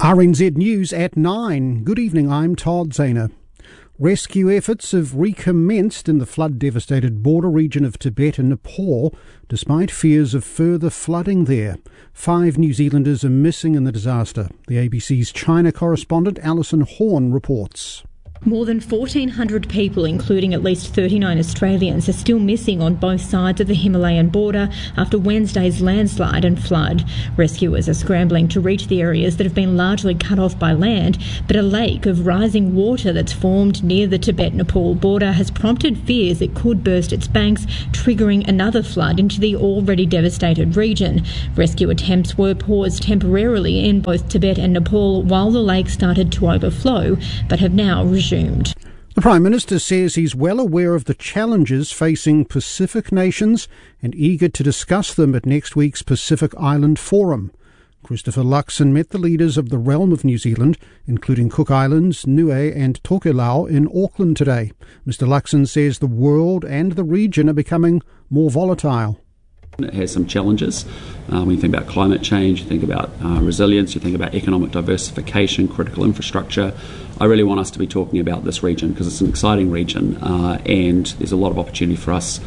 RNZ News at 9. Good evening, I'm Todd Zahner. Rescue efforts have recommenced in the flood-devastated border region of Tibet and Nepal, despite fears of further flooding there. 5 New Zealanders are missing in the disaster. The ABC's China correspondent Alison Horn reports. More than 1,400 people, including at least 39 Australians, are still missing on both sides of the Himalayan border after Wednesday's landslide and flood. Rescuers are scrambling to reach the areas that have been largely cut off by land, but a lake of rising water that's formed near the Tibet-Nepal border has prompted fears it could burst its banks, triggering another flood into the already devastated region. Rescue attempts were paused temporarily in both Tibet and Nepal while the lake started to overflow, but have now resumed. The Prime Minister says he's well aware of the challenges facing Pacific nations and eager to discuss them at next week's Pacific Island Forum. Christopher Luxon met the leaders of the realm of New Zealand, including Cook Islands, Niue and Tokelau, in Auckland today. Mr. Luxon says the world and the region are becoming more volatile. It has some challenges. When you think about climate change, you think about resilience, you think about economic diversification, critical infrastructure. I really want us to be talking about this region because it's an exciting region and there's a lot of opportunity for us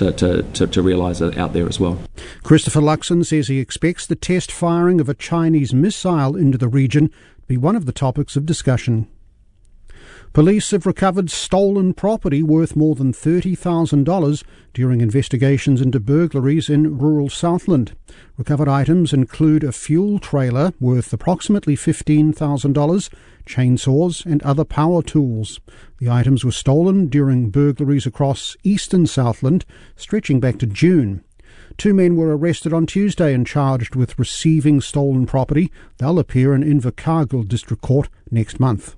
to realise it out there as well. Christopher Luxon says he expects the test firing of a Chinese missile into the region to be one of the topics of discussion. Police have recovered stolen property worth more than $30,000 during investigations into burglaries in rural Southland. Recovered items include a fuel trailer worth approximately $15,000, chainsaws and other power tools. The items were stolen during burglaries across eastern Southland, stretching back to June. 2 men were arrested on Tuesday and charged with receiving stolen property. They'll appear in Invercargill District Court next month.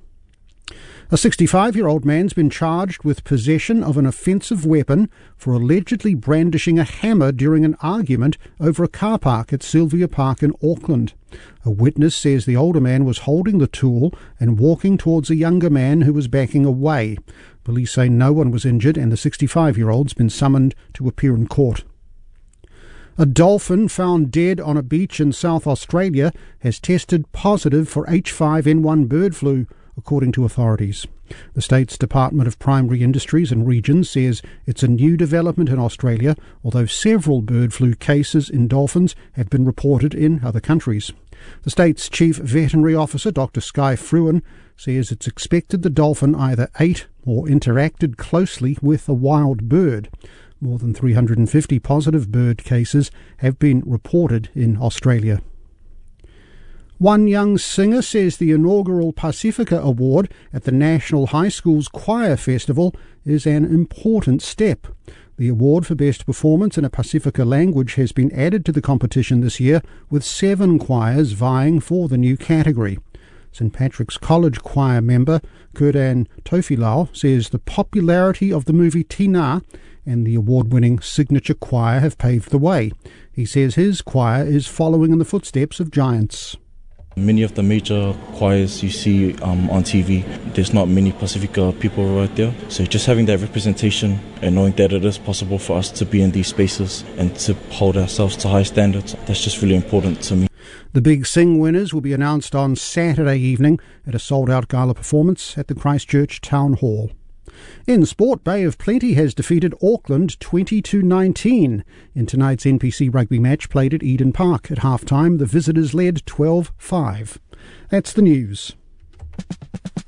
A 65-year-old man's been charged with possession of an offensive weapon for allegedly brandishing a hammer during an argument over a car park at Sylvia Park in Auckland. A witness says the older man was holding the tool and walking towards a younger man who was backing away. Police say no one was injured and the 65-year-old's been summoned to appear in court. A dolphin found dead on a beach in South Australia has tested positive for H5N1 bird flu, according to authorities. The state's Department of Primary Industries and Regions says it's a new development in Australia, although several bird flu cases in dolphins have been reported in other countries. The state's Chief Veterinary Officer, Dr. Skye Fruin, says it's expected the dolphin either ate or interacted closely with a wild bird. More than 350 positive bird cases have been reported in Australia. One young singer says the inaugural Pacifica Award at the National High School's Choir Festival is an important step. The award for Best Performance in a Pacifica language has been added to the competition this year, with 7 choirs vying for the new category. St Patrick's College choir member Kurdan Tofilau says the popularity of the movie Tina and the award-winning signature choir have paved the way. He says his choir is following in the footsteps of giants. Many of the major choirs you see on TV, there's not many Pacifica people right there. So just having that representation and knowing that it is possible for us to be in these spaces and to hold ourselves to high standards, that's just really important to me. The Big Sing winners will be announced on Saturday evening at a sold-out gala performance at the Christchurch Town Hall. In sport, Bay of Plenty has defeated Auckland 20-19 in tonight's NPC rugby match played at Eden Park. At half-time, the visitors led 12-5. That's the news.